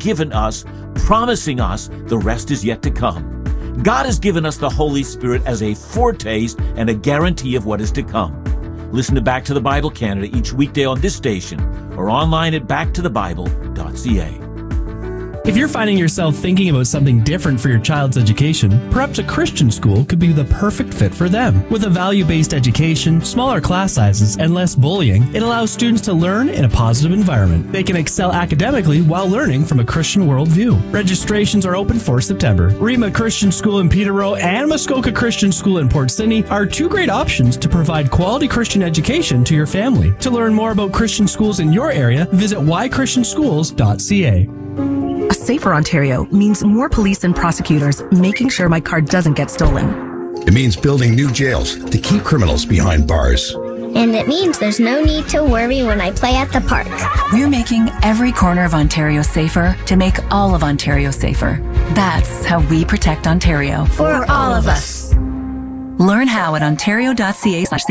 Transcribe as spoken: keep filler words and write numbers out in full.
given us, promising us the rest is yet to come. God has given us the Holy Spirit as a foretaste and a guarantee of what is to come. Listen to Back to the Bible Canada each weekday on this station or online at back to the bible dot c a. If you're finding yourself thinking about something different for your child's education, perhaps a Christian school could be the perfect fit for them. With a value-based education, smaller class sizes, and less bullying, it allows students to learn in a positive environment. They can excel academically while learning from a Christian worldview. Registrations are open for September. Rima Christian School in Peterborough and Muskoka Christian School in Port Sydney are two great options to provide quality Christian education to your family. To learn more about Christian schools in your area, visit why christian schools dot c a. A safer Ontario means more police and prosecutors making sure my car doesn't get stolen. It means building new jails to keep criminals behind bars. And it means there's no need to worry when I play at the park. We're making every corner of Ontario safer to make all of Ontario safer. That's how we protect Ontario. For all of us. Learn how at ontario dot c a slash